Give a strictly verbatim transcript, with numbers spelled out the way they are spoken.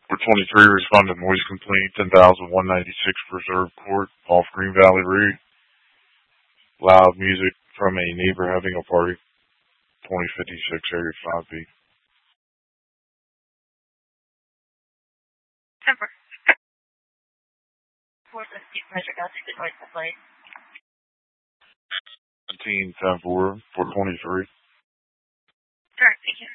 four twenty-three, respond to noise complaint, ten thousand one ninety-six Preserve Court, off Green Valley Road. Loud music from a neighbor having a party, twenty fifty-six, area five B. Temper. four fifty, measure out to the north of light. seventeen ten four, four twenty-three. Correct, thank you.